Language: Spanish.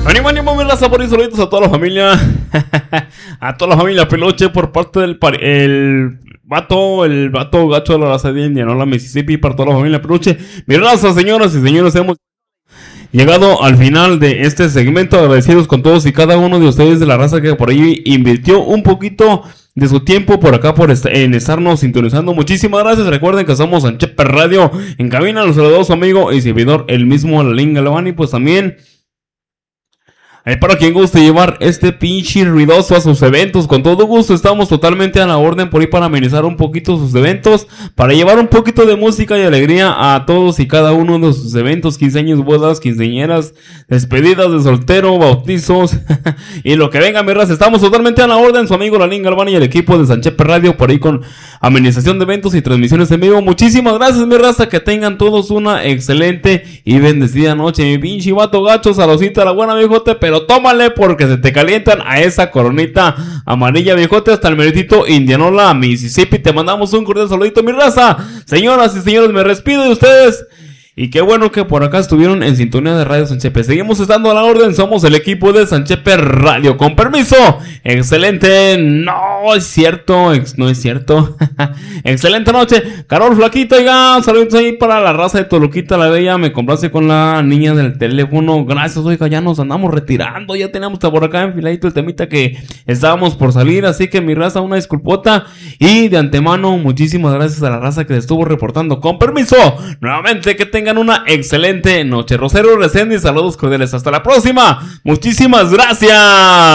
Ánimo, ánimo, mi raza, por ahí saluditos a toda la familia. A toda la familia Peluche por parte del el vato gacho de la raza de Indianola, Mississippi, para toda la familia Peluche. Mi raza, señoras y señores, hemos llegado al final de este segmento. Agradecidos con todos y cada uno de ustedes de la raza que por ahí invirtió un poquito de su tiempo por acá en estarnos sintonizando. Muchísimas gracias. Recuerden que somos Sanchepe Radio. En cabina los saludos su amigo y servidor, el mismo Lalín Galván. Y pues también para quien guste llevar este pinche ruidoso a sus eventos, con todo gusto estamos totalmente a la orden por ahí para amenizar un poquito sus eventos, para llevar un poquito de música y alegría a todos y cada uno de sus eventos, 15 años, bodas, quinceañeras, despedidas de soltero, bautizos y lo que venga, mi raza. Estamos totalmente a la orden, su amigo Lalín Galván y el equipo de Sanchepe Radio por ahí con amenización de eventos y transmisiones en vivo. Muchísimas gracias, mi raza, que tengan todos una excelente y bendecida noche. Mi pinche vato gacho, saludcita a la buena, viejote, pero tómale porque se te calientan a esa coronita amarilla, viejote, hasta el meritito Indianola, Mississippi. Te mandamos un cordial saludito, mi raza. Señoras y señores, me despido de ustedes. Y qué bueno que por acá estuvieron en sintonía de Radio Sanchepe. Seguimos estando a la orden, somos el equipo de Sanchepe Radio. Con permiso, excelente. No es cierto, no es cierto. Excelente noche, Carol Flaquito. Oiga, saludos ahí para la raza de Toluquita la Bella. Me complace con la niña del teléfono. Gracias, oiga, ya nos andamos retirando. Ya teníamos por acá enfiladito el temita que estábamos por salir. Así que mi raza, una disculpota. Y de antemano, muchísimas gracias a la raza que se estuvo reportando. Con permiso, nuevamente que tengan una excelente noche. Rosero Resende y saludos cordiales. Hasta la próxima. Muchísimas gracias.